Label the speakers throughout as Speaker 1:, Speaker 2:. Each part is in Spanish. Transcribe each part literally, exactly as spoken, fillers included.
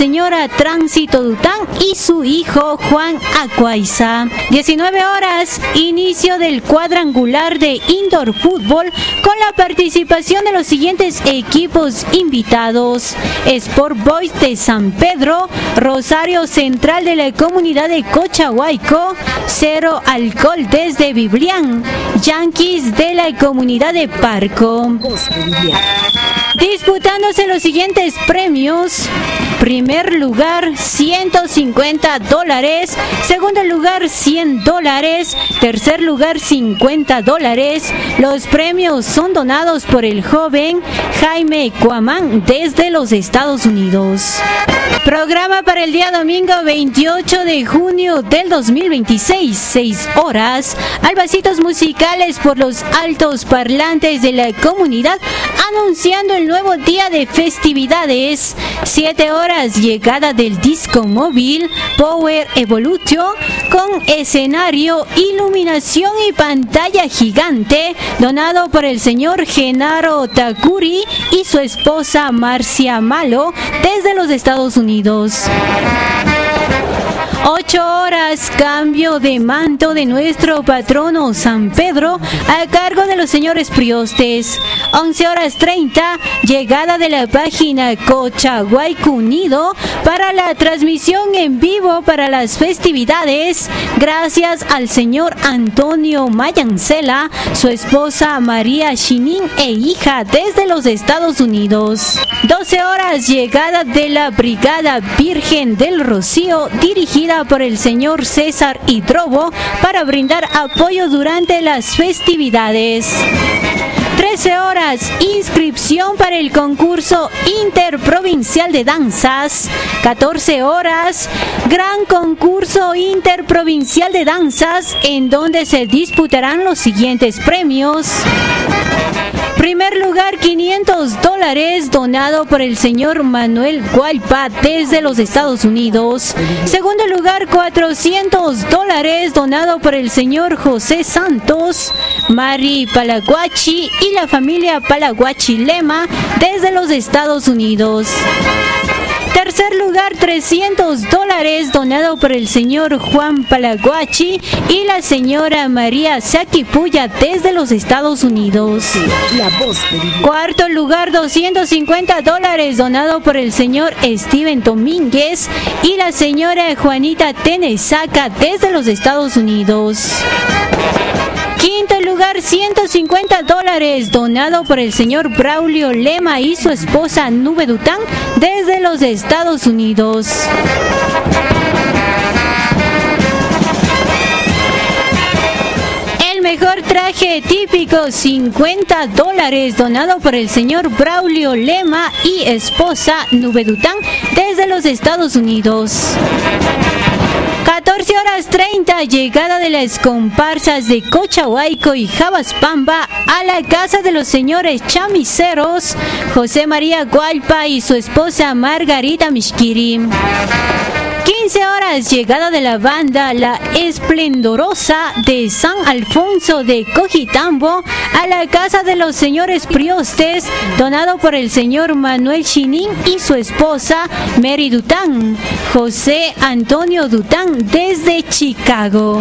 Speaker 1: señora Tránsito Dután y su hijo Juan Acuaiza. diecinueve horas, inicio del cuadrangular de indoor fútbol con la participación de los siguientes equipos invitados: Sport Boys de San Pedro, Rosario Central de la comunidad de Cochahuayco, Cero Alcohol desde Biblián, Yankees de la comunidad de Parco. Disputándose los siguientes premios: primer lugar ciento cincuenta dólares, segundo lugar cien dólares, tercer lugar cincuenta dólares. Los premios son donados por el joven Jaime Cuamán desde los Estados Unidos. Programa para el día domingo veintiocho de junio del dos mil veintiséis, seis horas, albasitos musicales por los altos parlantes de la comunidad anunciando el nuevo día de festividades. siete horas, llegada del disco móvil Power Evolution con escenario, iluminación y pantalla gigante, donado por el señor Genaro Takuri y su esposa Marcia Malo desde los Estados Unidos. ocho horas, cambio de manto de nuestro patrono San Pedro a cargo de los señores priostes. once horas treinta, llegada de la página Cochahuayco Unido para la transmisión en vivo para las festividades, gracias al señor Antonio Mayancela, su esposa María Chinin e hija desde los Estados Unidos. doce horas, llegada de la Brigada Virgen del Rocío, dirigida por el señor César Hidrobo para brindar apoyo durante las festividades. trece horas, inscripción para el concurso interprovincial de danzas. catorce horas, gran concurso interprovincial de danzas en donde se disputarán los siguientes premios. Primer lugar, quinientos dólares, donado por el señor Manuel Guaypa desde los Estados Unidos. Segundo lugar, cuatrocientos dólares, donado por el señor José Santos, Mari Palaguachi y la familia Palaguachi Lema desde los Estados Unidos. Tercer lugar, trescientos dólares, donado por el señor Juan Palaguachi y la señora María Saquipuya desde los Estados Unidos. Cuarto lugar, doscientos cincuenta dólares, donado por el señor Steven Domínguez y la señora Juanita Tenesaca desde los Estados Unidos. Quinto lugar, ciento cincuenta dólares, donado por el señor Braulio Lema y su esposa Nube Dután desde los Estados Unidos. El mejor traje típico, cincuenta dólares, donado por el señor Braulio Lema y esposa Nube Dután desde los Estados Unidos. catorce horas treinta, llegada de las comparsas de Cochahuayco y Jabaspamba a la casa de los señores chamiseros José María Gualpa y su esposa Margarita Mishkiri. quince horas, llegada de la banda La Esplendorosa de San Alfonso de Cojitambo a la casa de los señores priostes, donado por el señor Manuel Chinin y su esposa Mary Dután, José Antonio Dután desde Chicago.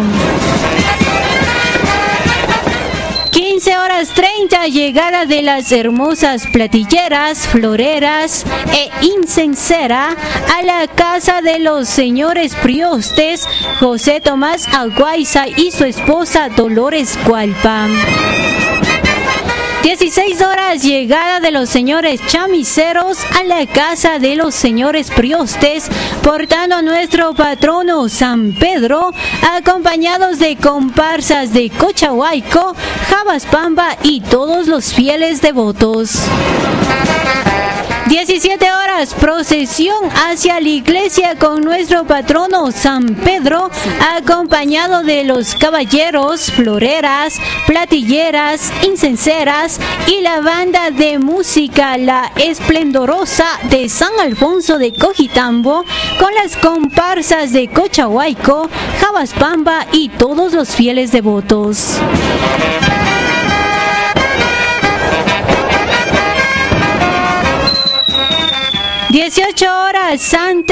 Speaker 1: quince horas treinta, llegada de las hermosas platilleras, floreras e incensera a la casa de los señores priostes José Tomás Aguaiza y su esposa Dolores Gualpa. dieciséis horas, llegada de los señores chamiseros a la casa de los señores priostes, portando a nuestro patrono San Pedro, acompañados de comparsas de Cochahuayco, Jabaspamba y todos los fieles devotos. diecisiete horas, procesión hacia la iglesia con nuestro patrono San Pedro, acompañado de los caballeros, floreras, platilleras, incenseras y la banda de música La Esplendorosa de San Alfonso de Cojitambo, con las comparsas de Cochahuayco, Jabaspamba y todos los fieles devotos. dieciocho horas, Santa